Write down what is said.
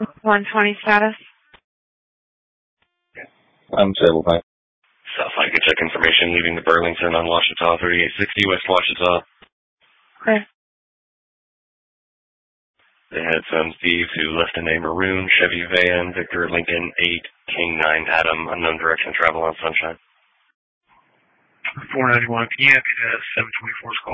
120 status. I'm stable, fine. Southside, good check information leaving the Burlington on Washita, 3860 West Washita. Clear. They had some thieves who left in a maroon Chevy van, Victor Lincoln 8, King 9 Adam, unknown direction, travel on Sunshine. 491, can you have me to 724's call?